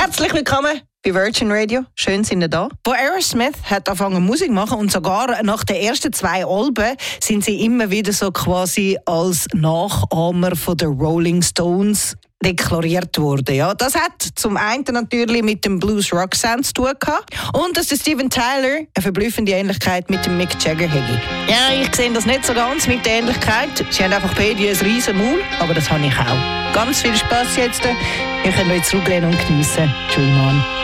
Herzlich willkommen bei Virgin Radio. Schön, sind ihr da. Wo Aerosmith hat angefangen Musik zu machen und sogar nach den ersten 2 Alben sind sie immer wieder so quasi als Nachahmer von den Rolling Stones deklariert worden. Ja, das hat zum einen natürlich mit dem Blues-Rock-Sound zu tun gehabt und dass der Steven Tyler eine verblüffende Ähnlichkeit mit dem Mick Jagger hätte. Ja, ich sehe das nicht so ganz mit der Ähnlichkeit. Sie haben einfach beide ein riesen Maul, aber das habe ich auch. Ganz viel Spass jetzt. Ihr könnt euch zurücklehnen und geniessen. Dream on.